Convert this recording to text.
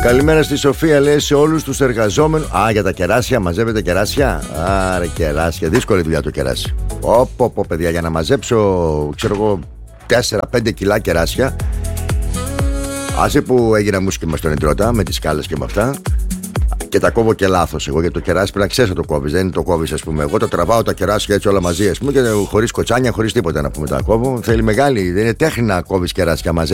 Καλημέρα στη Σοφία, λέει, σε όλους τους εργαζόμενους. Α, για τα κεράσια, μαζεύετε κεράσια. Άρα κεράσια, δύσκολη δουλειά το κεράσι. Πω, παιδιά, για να μαζέψω, ξέρω εγώ, 4-5 κιλά κεράσια. Άσε που έγινα μουσκεμα στον Ιτρώτα με τις σκάλες και με αυτά. Και τα κόβω και λάθος εγώ, γιατί το κεράσι πρέπει να ξέρεις να το κόβεις. Δεν το κόβεις, ας πούμε. Εγώ το τραβάω τα κεράσια έτσι όλα μαζί, ας πούμε, και χωρίς κοτσάνια, χωρίς τίποτα να πούμε τα κόβω. Θέλει μεγάλη, δεν είναι τέχνη να κόβεις κεράσια μαζί.